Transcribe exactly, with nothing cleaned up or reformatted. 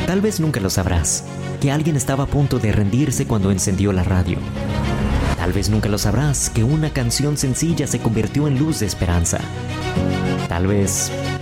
Tal vez nunca lo sabrás, que alguien estaba a punto de rendirse cuando encendió la radio. Tal vez nunca lo sabrás, que una canción sencilla se convirtió en luz de esperanza. Tal vez